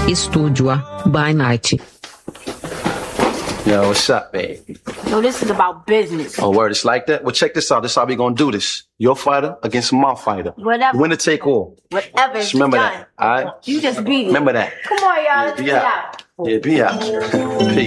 Estúdio A by Night. Yo, what's up, babe? No, this is about business. Oh, word, it's like that? Well, check this out. This is how we gonna do this. Your fighter against my fighter. Whatever. Winner take all. Whatever. Just remember that, all right? You just beat it. Remember that. Come on, y'all. Let's Be get out. out. Yeah, be out. Peace.